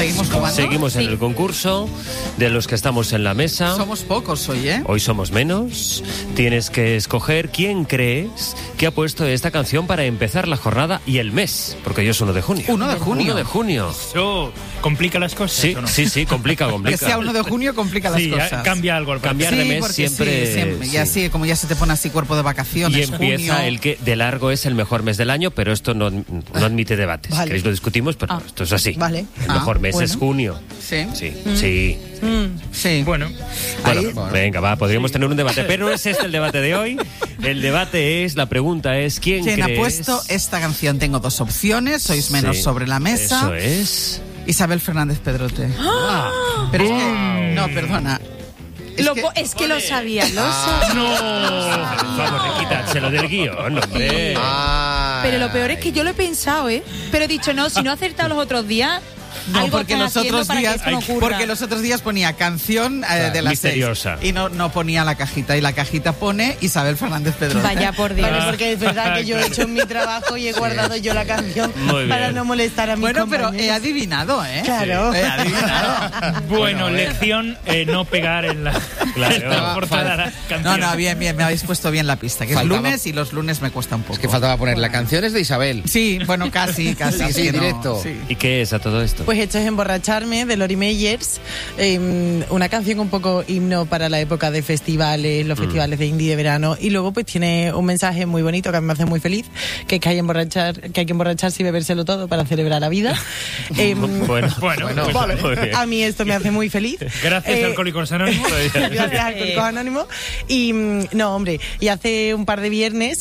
Seguimos jugando. Seguimos en el concurso de los que estamos en la mesa. Somos pocos hoy, ¿eh? Hoy somos menos. Tienes que escoger quién crees que ha puesto esta canción para empezar la jornada y el mes, porque hoy es 1 de junio. 1 de junio. 1 de junio. Eso complica las cosas, Sí, ¿o no? sí, complica. Que sea 1 de junio complica las Sí, cosas. cambia algo al Cambiar de mes porque siempre. sí, siempre. Y sí. así, como ya se te pone así cuerpo de vacaciones. Y empieza junio. el que de largo es el mejor mes del año, pero esto no admite debates. Vale. ¿Queréis lo discutimos? Pero esto es así. Vale. El mejor mes bueno. es junio. Sí. Sí, sí. Sí. Bueno, Bueno, venga, va, podríamos tener un debate, pero no es este el debate de hoy. El debate es, la pregunta es, ¿quién ha crees? puesto esta canción? Tengo 2 opciones, sois menos Sí, sobre la mesa. Eso es. Isabel Fernández Pedrote. Pero es que... No, perdona. Es que lo sabía, lo sabía. Por favor, quítadselo del guión, hombre. Pero lo peor es que yo lo he pensado, ¿eh? Pero he dicho, no, si no he acertado los otros días, No, algo porque están los haciendo otros para días, que esto no ocurra. porque los otros días ponía canción de las misteriosa. 6 y no ponía la cajita, y la cajita pone Isabel Fernández Pedrote. Vaya por Dios. Vale, porque es verdad que yo he hecho mi trabajo y he guardado yo la canción Muy bien. para no molestar a mi Bueno, pero compañero. he adivinado, ¿eh? Claro. He adivinado. bueno, lección no pegar en la, Claro. la portada de la canción. No, bien, me habéis puesto bien la pista, que Faltaba- es lunes y los lunes me cuesta un poco. Es que faltaba poner la canción es de Isabel. Sí, bueno, casi. Sí, es que no, directo. sí. ¿Y qué es a todo esto? Pues esto es Emborracharme, de Lori Meyers, una canción un poco himno para la época de festivales, los festivales de indie de verano, y luego pues tiene un mensaje muy bonito que a mí me hace muy feliz, que es que hay que emborracharse y bebérselo todo para celebrar la vida. Bueno, Bueno, pues, Vale. muy bien. A mí esto me hace muy feliz. gracias Alcohólicos Anónimos. Gracias, Alcohólicos Anónimos. Y no, hombre, y hace un par de viernes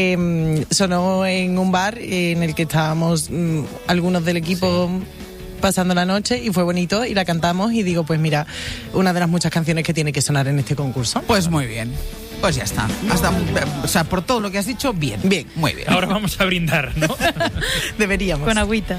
sonó en un bar en el que estábamos algunos del equipo pasando la noche, y fue bonito, y la cantamos, y digo, pues mira, una de las muchas canciones que tiene que sonar en este concurso. Pues muy bien. Pues ya está. O sea, por todo lo que has dicho, bien. Bien. Muy bien. Ahora vamos a brindar, ¿no? Deberíamos. Con agüita.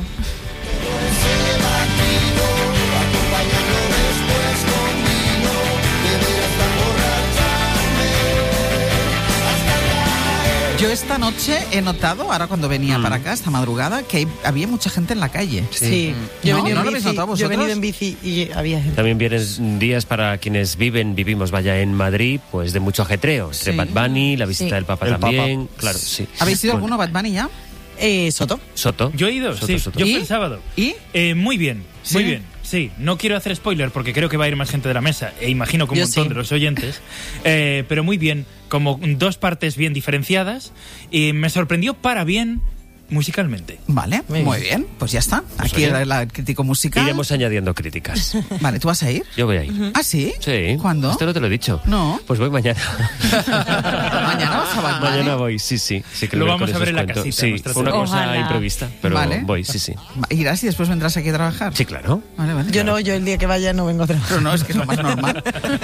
Yo esta noche he notado, ahora cuando venía para acá, esta madrugada, que había mucha gente en la calle. Sí, yo he ¿No? venido ¿No lo en habéis bici, notado yo he vosotros? venido en bici y había gente. También vienen días para quienes vivimos, vaya, en Madrid, pues de mucho ajetreo. Entre Sí. Bad Bunny, la visita Sí. del Papa El también. Claro, sí. ¿Habéis ido Bueno, alguno Bad Bunny ya? Soto. Soto. Yo he ido, Soto, sí. Soto. Yo ¿Y? fui el sábado. ¿Y? Muy bien, ¿Sí? muy bien. Sí, no quiero hacer spoiler porque creo que va a ir más gente de la mesa, e imagino que un Yo montón sí. de los oyentes, pero muy bien, como 2 partes bien diferenciadas, y me sorprendió para bien musicalmente. Vale, muy bien. Pues ya está. Aquí oye, era el crítico musical. Iremos añadiendo críticas. Vale, ¿tú vas a ir? Yo voy a ir. ¿Ah, sí? Sí. ¿Cuándo? Esto no te lo he dicho. No. Pues voy mañana. ¿Mañana vas a Bad Bunny? Mañana voy, sí. Sí que Lo veo vamos con a ver esos en la cuentos. casita, Sí, nuestra fue una cosa Ojalá. imprevista, pero Vale. voy, sí. ¿Irás y después vendrás aquí a trabajar? Sí, claro. Vale. Yo no, yo el día que vaya no vengo a trabajar. Pero no, es que es lo más normal.